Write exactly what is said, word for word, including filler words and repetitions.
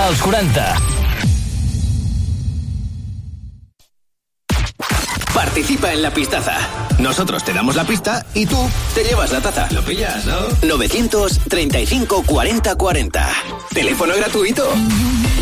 als quaranta. Participa en la pistaza. Nosotros te damos la pista y tú te llevas la taza. ¿Lo pillas, no? novecientos treinta y cinco cuarenta cuarenta. Teléfono gratuito.